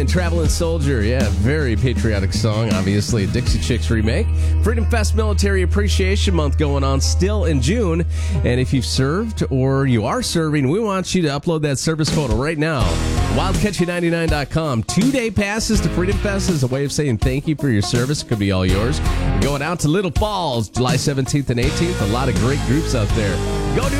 and Traveling Soldier. Yeah, very patriotic song, obviously a Dixie Chicks remake. Freedom Fest Military Appreciation Month going on still in June. And if you've served or you are serving, we want you to upload that service photo right now. WildCountry99.com. 2-day passes to Freedom Fest is a way of saying thank you for your service. It could be all yours. We're going out to Little Falls, July 17th and 18th. A lot of great groups out there.